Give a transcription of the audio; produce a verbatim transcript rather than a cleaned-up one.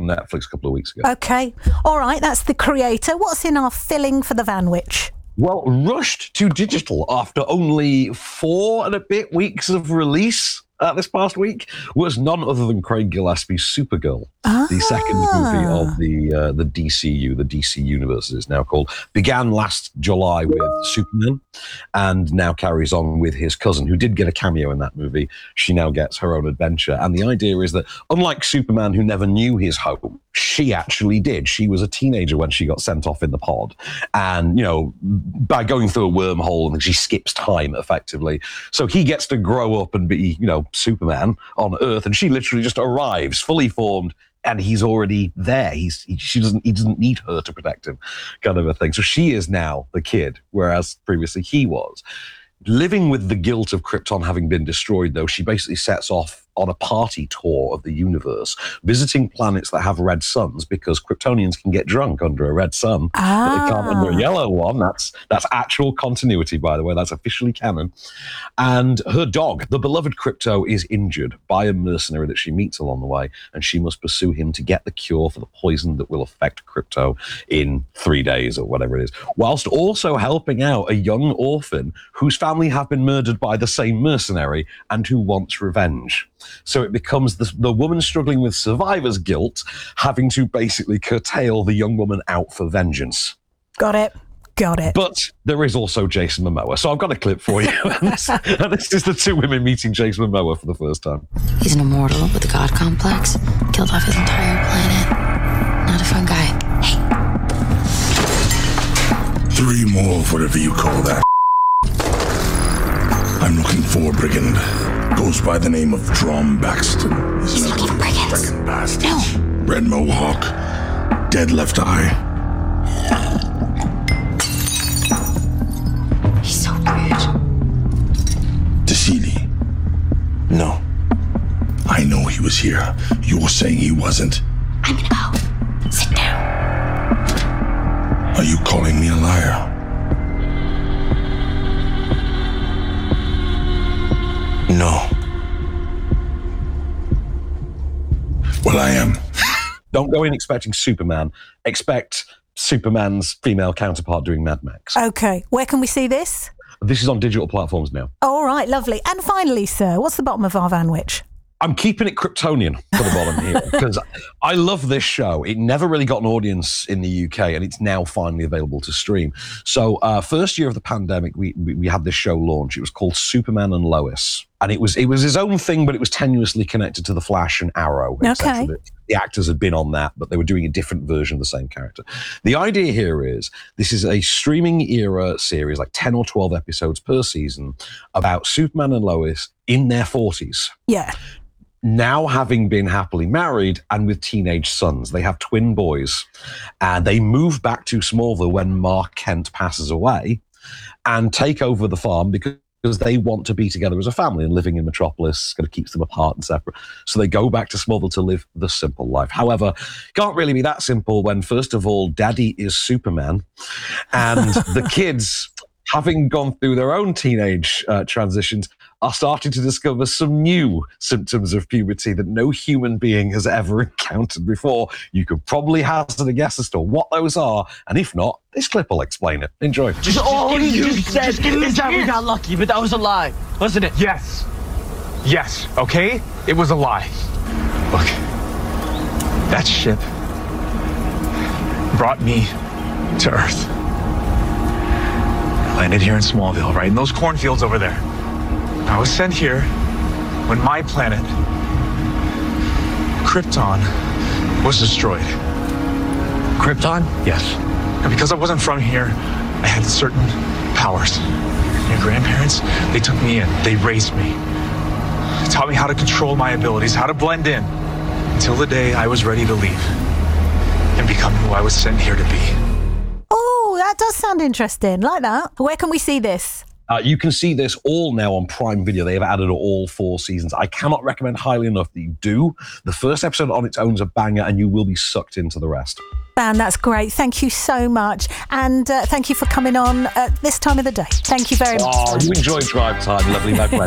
Netflix a couple of weeks ago. Okay. All right, that's the creator. What's in our filling for the Van Witch? Well, rushed to digital after only four and a bit weeks of release uh, this past week was none other than Craig Gillespie's Supergirl, ah. the second movie of the uh, the D C U, the D C Universe is now called. Began last July with Superman and now carries on with his cousin, who did get a cameo in that movie. She now gets her own adventure. And the idea is that, unlike Superman, who never knew his home, she actually did. She was a teenager when she got sent off in the pod. And, you know, by going through a wormhole, and she skips time effectively. So he gets to grow up and be, you know, Superman on Earth. And she literally just arrives fully formed. And he's already there. He's he, she doesn't he doesn't need her to protect him, kind of a thing. So she is now the kid, whereas previously he was. Living with the guilt of Krypton having been destroyed, though, she basically sets off on a party tour of the universe, visiting planets that have red suns, because Kryptonians can get drunk under a red sun, ah. but they can't under a yellow one. That's that's actual continuity, by the way. That's officially canon. And her dog, the beloved Krypto, is injured by a mercenary that she meets along the way, and she must pursue him to get the cure for the poison that will affect Krypto in three days or whatever it is, whilst also helping out a young orphan whose family have been murdered by the same mercenary and who wants revenge. So it becomes the, the woman struggling with survivor's guilt, having to basically curtail the young woman out for vengeance. Got it. Got it. But there is also Jason Momoa. So I've got a clip for you. and, this, and this is the two women meeting Jason Momoa for the first time. He's an immortal with a god complex. Killed off his entire planet. Not a fun guy. Hey. Three more of whatever you call that. I'm looking for a brigand. Goes by the name of Drom Baxton. He's looking for brigands. Bastard. No. Red mohawk. Dead left eye. He's so rude. Tassili. No. I know he was here. You're saying he wasn't. I'm gonna go. Sit down. Are you calling me a liar? No. Well, I am. Don't go in expecting Superman. Expect Superman's female counterpart doing Mad Max. Okay. Where can we see this? This is on digital platforms now. All right, lovely. And finally, sir, what's the bottom of our Van Witch? I'm keeping it Kryptonian for the bottom here, because I love this show. It never really got an audience in the U K, and it's now finally available to stream. So uh, first year of the pandemic, we, we we had this show launch. It was called Superman and Lois. And it was it was his own thing, but it was tenuously connected to The Flash and Arrow, et cetera. Okay. The actors had been on that, but they were doing a different version of the same character. The idea here is this is a streaming era series, like ten or twelve episodes per season, about Superman and Lois in their forties. Yeah. Now having been happily married and with teenage sons. They have twin boys. And they move back to Smallville when Mark Kent passes away and take over the farm because because they want to be together as a family, and living in Metropolis kind of keeps them apart and separate. So they go back to Smallville to live the simple life. However, can't really be that simple when, first of all, Daddy is Superman, and the kids, having gone through their own teenage uh, transitions, are starting to discover some new symptoms of puberty that no human being has ever encountered before. You could probably hazard a guess as to what those are, and if not, this clip will explain it. Enjoy. Just, just all you just said just is that we got lucky, but that was a lie, wasn't it? Yes. Yes, okay? It was a lie. Look, that ship brought me to Earth. I landed here in Smallville, right in those cornfields over there. I was sent here when my planet, Krypton, was destroyed. Krypton? Yes. And because I wasn't from here, I had certain powers. Your grandparents, they took me in. They raised me. Taught me how to control my abilities, how to blend in, until the day I was ready to leave and become who I was sent here to be. Oh, that does sound interesting. Like that. Where can we see this? Uh, you can see this all now on Prime Video. They have added all four seasons. I cannot recommend highly enough that you do. The first episode on its own is a banger, and you will be sucked into the rest. Man, that's great. Thank you so much. And uh, thank you for coming on at this time of the day. Thank you very much. Oh, you enjoyed Drive Time. Lovely, my pleasure.